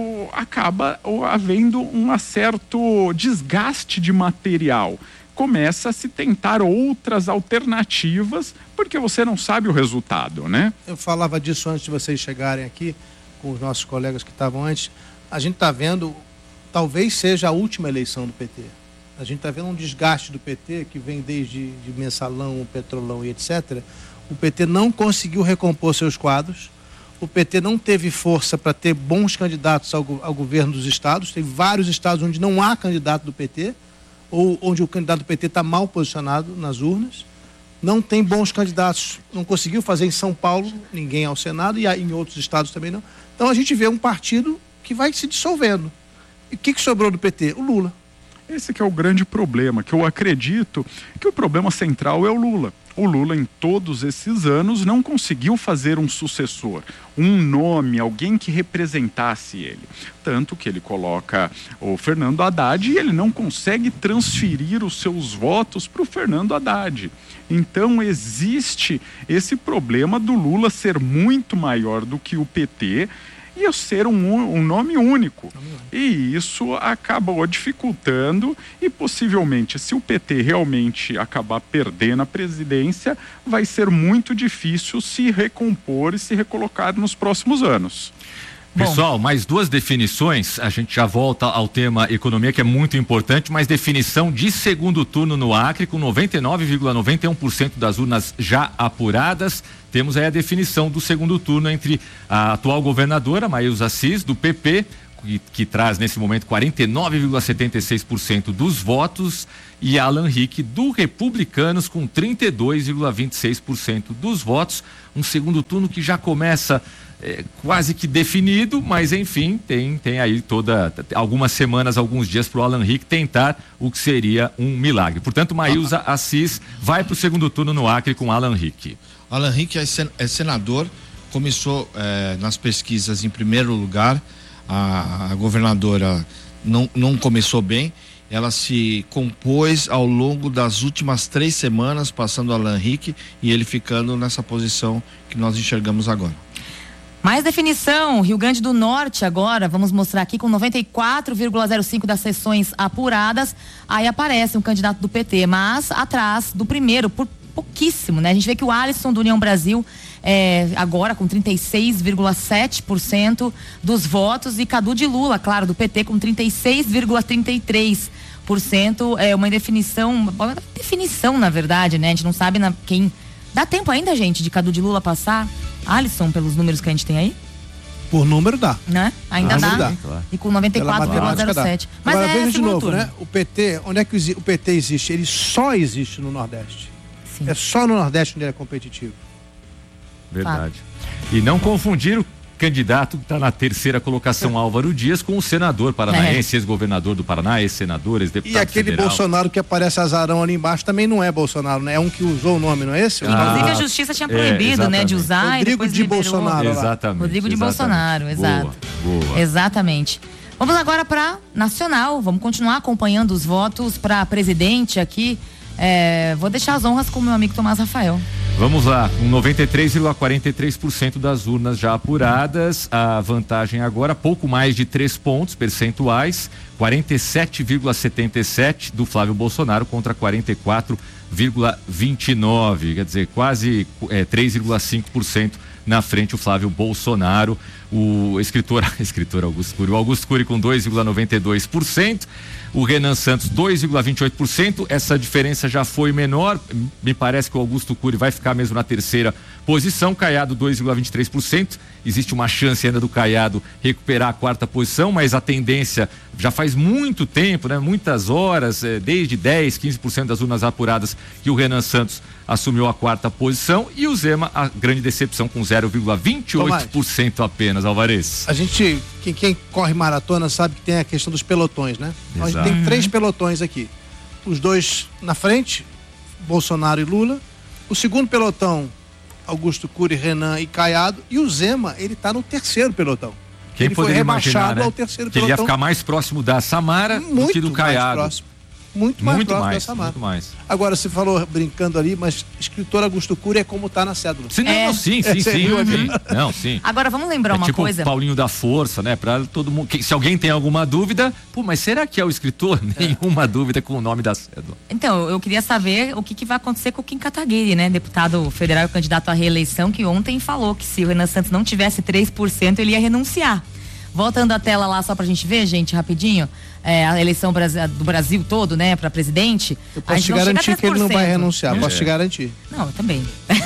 acaba havendo um certo desgaste de material. Começa a se tentar outras alternativas, porque você não sabe o resultado, né? Eu falava disso antes de vocês chegarem aqui, com os nossos colegas que estavam antes. A gente está vendo, talvez seja a última eleição do PT. A gente está vendo um desgaste do PT que vem desde de mensalão, petrolão e etc. O PT não conseguiu recompor seus quadros. O PT não teve força para ter bons candidatos ao governo dos estados. Tem vários estados onde não há candidato do PT, ou onde o candidato do PT está mal posicionado nas urnas. Não tem bons candidatos. Não conseguiu fazer em São Paulo ninguém ao Senado e em outros estados também não. Então a gente vê um partido que vai se dissolvendo. E o que sobrou do PT? O Lula. Esse que é o grande problema, que eu acredito que o problema central é o Lula. O Lula, em todos esses anos, não conseguiu fazer um sucessor, um nome, alguém que representasse ele. Tanto que ele coloca o Fernando Haddad e ele não consegue transferir os seus votos para o Fernando Haddad. Então, existe esse problema do Lula ser muito maior do que o PT ia ser um nome único. E isso acabou dificultando e possivelmente, se o PT realmente acabar perdendo a presidência, vai ser muito difícil se recompor e se recolocar nos próximos anos. Pessoal, mais duas definições, a gente já volta ao tema economia, que é muito importante, mas definição de segundo turno no Acre, com 99,91% das urnas já apuradas. Temos aí a definição do segundo turno entre a atual governadora, Maísa Assis, do PP, que traz nesse momento 49,76% dos votos, e Alan Rick, do Republicanos, com 32,26% dos votos. Um segundo turno que já começa quase que definido, mas enfim, tem aí algumas semanas, alguns dias para o Alan Rick tentar o que seria um milagre. Portanto, Maísa Assis vai para o segundo turno no Acre com Alan Rick. Alan Rick é senador, começou nas pesquisas em primeiro lugar. A governadora não começou bem, ela se compôs ao longo das últimas 3 semanas, passando Alan Rick e ele ficando nessa posição que nós enxergamos agora. Mais definição, Rio Grande do Norte agora, vamos mostrar aqui com 94,05% das sessões apuradas, aí aparece um candidato do PT, mas atrás do primeiro, por pouquíssimo, né? A gente vê que o Alisson do União Brasil agora com 36,7% dos votos e Cadu de Lula, claro, do PT com 36,33%, uma definição na verdade, né? A gente não sabe quem. Dá tempo ainda, gente, de Cadu de Lula passar Alisson pelos números que a gente tem aí? Por número dá. Né? Ainda dá. E com 94,07%. Mas agora, veja de novo, turno, né? O PT, onde é que o PT existe? Ele só existe no Nordeste. Sim. É só no Nordeste onde ele é competitivo. Verdade. E não confundir o candidato que está na terceira colocação, Álvaro Dias, com o senador paranaense, ex-governador do Paraná, ex-senador, ex-deputado E aquele federal. Bolsonaro que aparece azarão ali embaixo também não é Bolsonaro, né? É um que usou o nome, não é esse? Inclusive a justiça tinha proibido, né, de usar. Rodrigo de Bolsonaro. Exatamente. Rodrigo de Bolsonaro, exato. Boa. Exatamente. Vamos agora para nacional, vamos continuar acompanhando os votos para presidente aqui. Vou deixar as honras com o meu amigo Tomás Rafael. Vamos lá, com 93,43% das urnas já apuradas, a vantagem agora, pouco mais de 3 pontos percentuais, 47,77% do Flávio Bolsonaro contra 44,29%, quer dizer, quase 3,5% na frente o Flávio Bolsonaro, o escritor Augusto Cury, o Augusto Cury com 2,92%, o Renan Santos 2,28%, essa diferença já foi menor, me parece que o Augusto Cury vai ficar mesmo na terceira posição, Caiado 2,23%, existe uma chance ainda do Caiado recuperar a quarta posição, mas a tendência já faz muito tempo, né? Muitas horas, desde 10, 15% das urnas apuradas que o Renan Santos assumiu a quarta posição, e o Zema, a grande decepção com 0,28% apenas, Alvarez. A gente, quem corre maratona sabe que tem a questão dos pelotões, né? Então, a gente tem 3 pelotões aqui. Os 2 na frente, Bolsonaro e Lula. O segundo pelotão, Augusto Cury, Renan e Caiado. E o Zema, ele tá no terceiro pelotão. Quem ele foi rebaixado ao terceiro pelotão. Que ele ia ficar mais próximo da Samara do que do Caiado. Muito mais próximo da Samara. Muito mais. Agora, você falou brincando ali, mas escritor Augusto Cury é como tá na cédula. Sim. Não, sim. Agora, vamos lembrar uma coisa. Tipo Paulinho da Força, né? Pra todo mundo. Se alguém tem alguma dúvida, mas será que é o escritor? Nenhuma dúvida com o nome da cédula. Então, eu queria saber o que vai acontecer com o Kim Kataguiri, né? Deputado federal e candidato à reeleição, que ontem falou que se o Renan Santos não tivesse 3%, ele ia renunciar. Voltando a tela lá só pra gente ver, gente, rapidinho, a eleição do Brasil todo, né, pra presidente. Eu posso te garantir que ele não vai renunciar, posso te garantir. Não, eu também.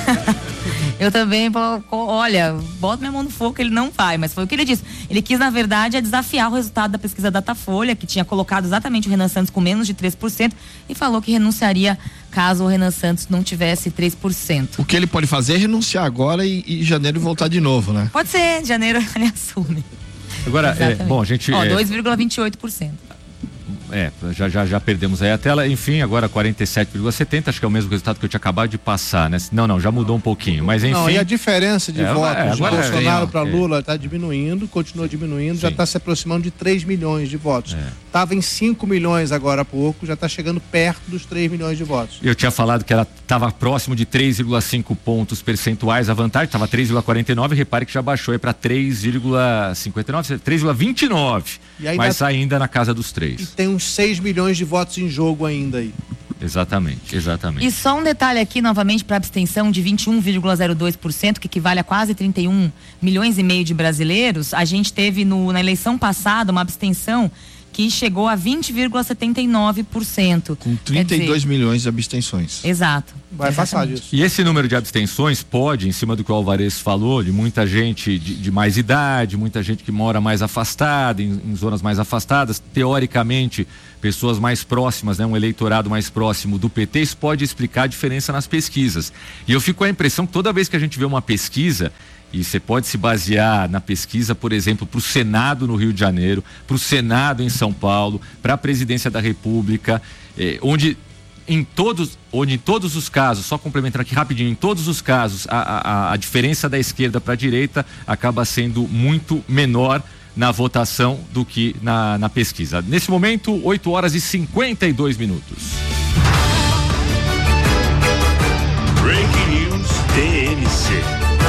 Eu também, olha, boto minha mão no fogo que ele não vai, mas foi o que ele disse. Ele quis, na verdade, desafiar o resultado da pesquisa Datafolha, que tinha colocado exatamente o Renan Santos com menos de 3%, e falou que renunciaria caso o Renan Santos não tivesse 3%. O que ele pode fazer é renunciar agora e em janeiro voltar de novo, né? Pode ser, em janeiro ele assume. Agora, bom, a gente... 2,28%. Já perdemos aí a tela. Enfim, agora 47,70, acho que é o mesmo resultado que eu tinha acabado de passar, né? Não, já mudou um pouquinho, mas enfim. Não, e a diferença de votos de Bolsonaro para Lula está diminuindo, continua diminuindo, já está se aproximando de 3 milhões de votos. Estava em 5 milhões agora há pouco, já está chegando perto dos 3 milhões de votos. Eu tinha falado que ela estava próximo de 3,5 pontos percentuais a vantagem, estava 3,49, repare que já baixou aí para 3,59, 3,29, mas ainda na casa dos 3. E tem uns 6 milhões de votos em jogo ainda aí. Exatamente. E só um detalhe aqui, novamente, para abstenção de 21,02%, que equivale a quase 31 milhões e meio de brasileiros. A gente teve na eleição passada uma abstenção que chegou a 20,79%. Com 32 milhões de abstenções. Exato. Vai passar disso. E esse número de abstenções pode, em cima do que o Alvarez falou, de muita gente de mais idade, muita gente que mora mais afastada, em zonas mais afastadas, teoricamente, pessoas mais próximas, né, um eleitorado mais próximo do PT, isso pode explicar a diferença nas pesquisas. E eu fico com a impressão que toda vez que a gente vê uma pesquisa, e você pode se basear na pesquisa, por exemplo, para o Senado no Rio de Janeiro, para o Senado em São Paulo, para a Presidência da República, onde em todos os casos, só complementando aqui rapidinho, em todos os casos a diferença da esquerda para a direita acaba sendo muito menor na votação do que na pesquisa. Nesse momento, 8 horas e 52 minutos. Breaking News TMC.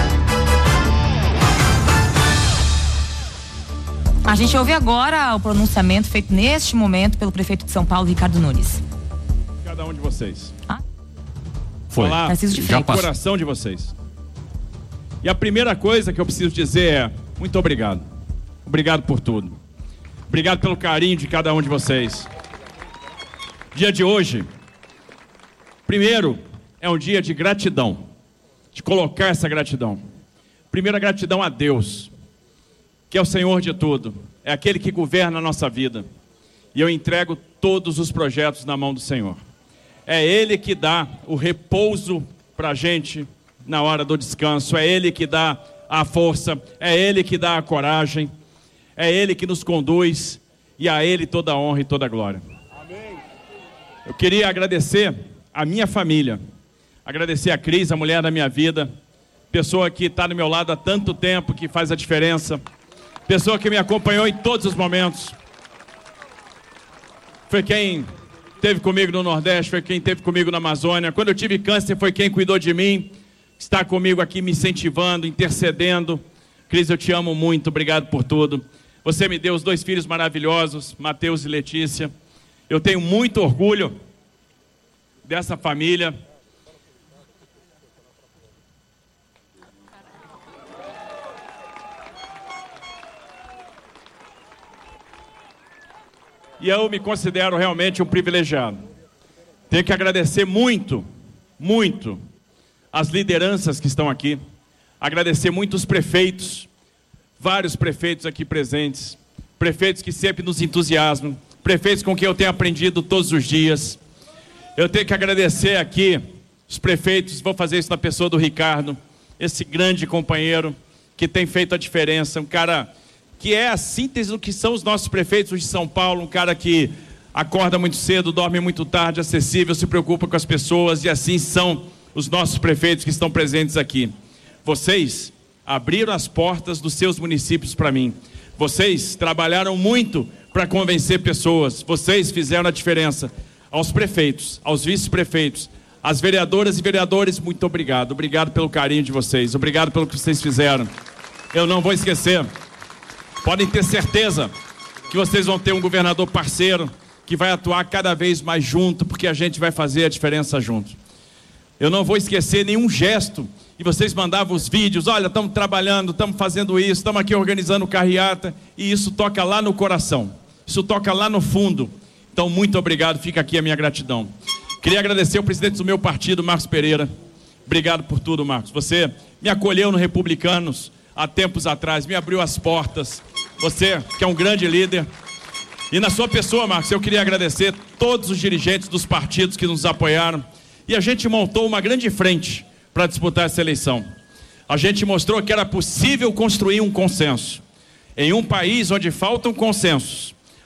A gente ouve agora o pronunciamento feito neste momento pelo prefeito de São Paulo, Ricardo Nunes. Cada um de vocês. Foi. Falar do coração de vocês. E a primeira coisa que eu preciso dizer é: muito obrigado. Obrigado por tudo. Obrigado pelo carinho de cada um de vocês. Dia de hoje, primeiro, é um dia de gratidão, de colocar essa gratidão. Primeiro, a gratidão a Deus, que é o Senhor de tudo, é aquele que governa a nossa vida. E eu entrego todos os projetos na mão do Senhor. É Ele que dá o repouso para a gente na hora do descanso, é Ele que dá a força, é Ele que dá a coragem, é Ele que nos conduz, e a Ele toda a honra e toda a glória. Amém. Eu queria agradecer a minha família, agradecer a Cris, a mulher da minha vida, pessoa que está do meu lado há tanto tempo, que faz a diferença, pessoa que me acompanhou em todos os momentos. Foi quem esteve comigo no Nordeste, foi quem esteve comigo na Amazônia. Quando eu tive câncer, foi quem cuidou de mim, está comigo aqui me incentivando, intercedendo. Cris, eu te amo muito, obrigado por tudo. Você me deu os 2 filhos maravilhosos, Mateus e Letícia. Eu tenho muito orgulho dessa família. E eu me considero realmente um privilegiado. Tenho que agradecer muito, muito as lideranças que estão aqui. Agradecer muito os prefeitos, vários prefeitos aqui presentes. Prefeitos que sempre nos entusiasmam. Prefeitos com quem eu tenho aprendido todos os dias. Eu tenho que agradecer aqui os prefeitos, vou fazer isso na pessoa do Ricardo, esse grande companheiro que tem feito a diferença, um cara que é a síntese do que são os nossos prefeitos de São Paulo, um cara que acorda muito cedo, dorme muito tarde, acessível, se preocupa com as pessoas, e assim são os nossos prefeitos que estão presentes aqui. Vocês abriram as portas dos seus municípios para mim. Vocês trabalharam muito para convencer pessoas. Vocês fizeram a diferença. Aos prefeitos, aos vice-prefeitos, às vereadoras e vereadores, muito obrigado. Obrigado pelo carinho de vocês. Obrigado pelo que vocês fizeram. Eu não vou esquecer. Podem ter certeza que vocês vão ter um governador parceiro que vai atuar cada vez mais junto, porque a gente vai fazer a diferença junto. Eu não vou esquecer nenhum gesto. E vocês mandavam os vídeos, olha, estamos trabalhando, estamos fazendo isso, estamos aqui organizando carreata, e isso toca lá no coração, isso toca lá no fundo. Então, muito obrigado, fica aqui a minha gratidão. Queria agradecer ao presidente do meu partido, Marcos Pereira. Obrigado por tudo, Marcos. Você me acolheu no Republicanos há tempos atrás, me abriu as portas. Você, que é um grande líder. E na sua pessoa, Marcos, eu queria agradecer todos os dirigentes dos partidos que nos apoiaram. E a gente montou uma grande frente para disputar essa eleição. A gente mostrou que era possível construir um consenso. Em um país onde faltam consensos,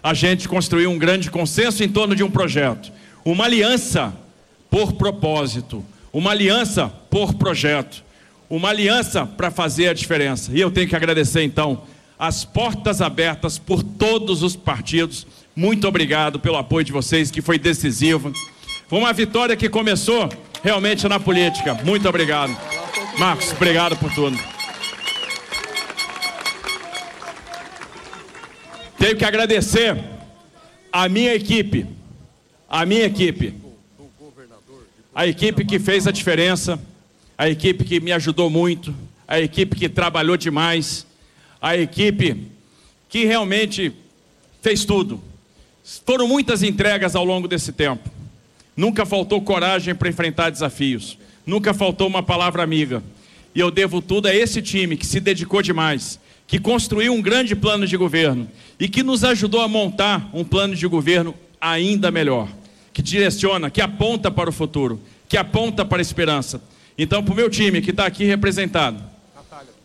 a gente construiu um grande consenso em torno de um projeto. Uma aliança por propósito, uma aliança por projeto, uma aliança para fazer a diferença. E eu tenho que agradecer, então, as portas abertas por todos os partidos. Muito obrigado pelo apoio de vocês, que foi decisivo. Foi uma vitória que começou realmente na política. Muito obrigado. Marcos, obrigado por tudo. Tenho que agradecer a minha equipe, a equipe que fez a diferença, a equipe que me ajudou muito, a equipe que trabalhou demais, a equipe que realmente fez tudo. Foram muitas entregas ao longo desse tempo. Nunca faltou coragem para enfrentar desafios. Nunca faltou uma palavra amiga. E eu devo tudo a esse time que se dedicou demais, que construiu um grande plano de governo e que nos ajudou a montar um plano de governo ainda melhor, que direciona, que aponta para o futuro, que aponta para a esperança. Então, para o meu time que está aqui representado,